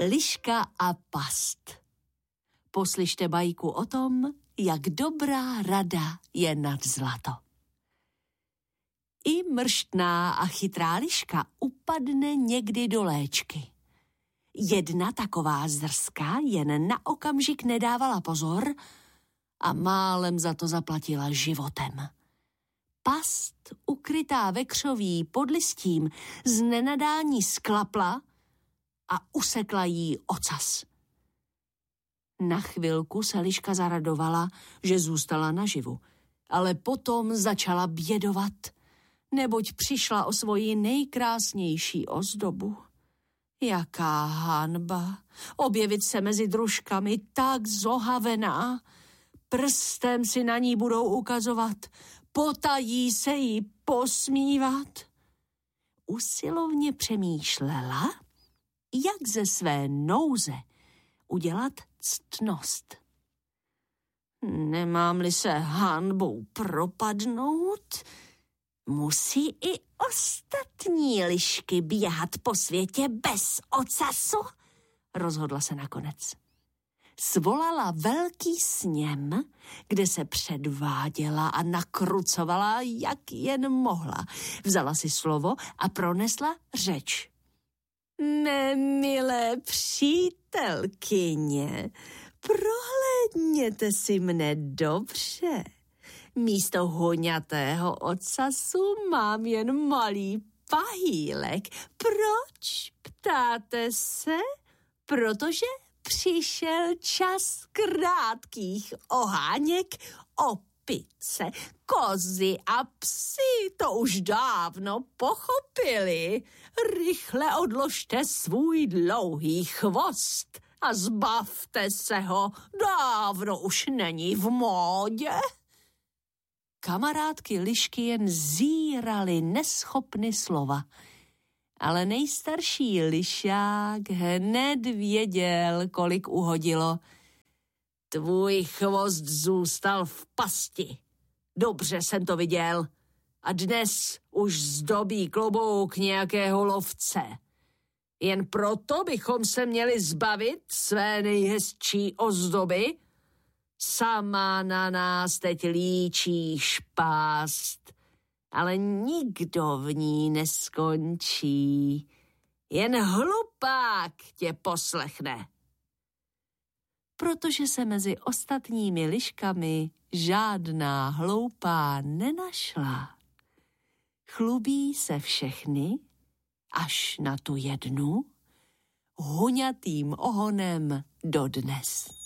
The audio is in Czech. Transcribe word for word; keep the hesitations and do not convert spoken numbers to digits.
Liška a past. Poslyšte bajku o tom, jak dobrá rada je nad zlato. I mrštná a chytrá liška upadne někdy do léčky. Jedna taková zrská jen na okamžik nedávala pozor a málem za to zaplatila životem. Past, ukrytá ve křoví pod listím, z nenadání sklapla a usekla jí ocas. Na chvilku se liška zaradovala, že zůstala naživu, ale potom začala bědovat, neboť přišla o svoji nejkrásnější ozdobu. Jaká hanba, objevit se mezi družkami tak zohavená. Prstem si na ní budou ukazovat, potají se jí posmívat. Usilovně přemýšlela, jak ze své nouze udělat ctnost. Nemám-li se hanbou propadnout, musí i ostatní lišky běhat po světě bez ocasu, rozhodla se nakonec. Svolala velký sněm, kde se předváděla a nakrucovala, jak jen mohla. Vzala si slovo a pronesla řeč. Mé milé přítelkyně, prohlédněte si mne dobře. Místo hoňatého ocasu mám jen malý pahýlek. Proč, ptáte se? Protože přišel čas krátkých oháněk. Opice, kozy a psi to už dávno pochopili. Rychle odložte svůj dlouhý chvost a zbavte se ho, dávno už není v módě. Kamarádky lišky jen zírali neschopny slova, ale nejstarší lišák hned věděl, kolik uhodilo. Tvůj chvost zůstal v pasti. Dobře jsem to viděl. A dnes už zdobí klobouk nějakého lovce. Jen proto bychom se měli zbavit své nejhezčí ozdoby. Sama na nás teď líčíš pást, ale nikdo v ní neskončí. Jen hlupák tě poslechne. Protože se mezi ostatními liškami žádná hloupá nenašla. Chlubí se všechny, až na tu jednu, huňatým ohonem dodnes.